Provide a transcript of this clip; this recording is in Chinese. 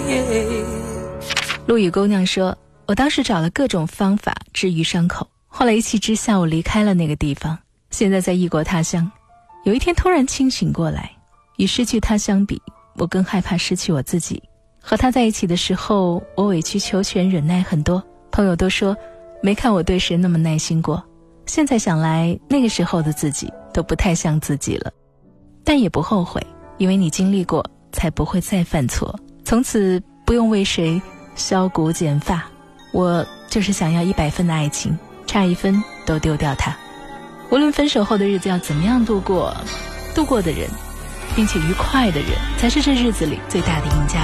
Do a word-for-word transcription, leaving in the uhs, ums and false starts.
陆羽姑娘说，我当时找了各种方法治愈伤口，后来一气之下我离开了那个地方，现在在异国他乡。有一天突然清醒过来，与失去他相比，我更害怕失去我自己。和他在一起的时候，我委曲求全，忍耐很多，朋友都说没看我对谁那么耐心过。现在想来，那个时候的自己都不太像自己了，但也不后悔，因为你经历过，才不会再犯错。从此不用为谁削骨剪发，我就是想要一百分的爱情，差一分都丢掉它。无论分手后的日子要怎么样度过，度过的人并且愉快的人才是这日子里最大的赢家。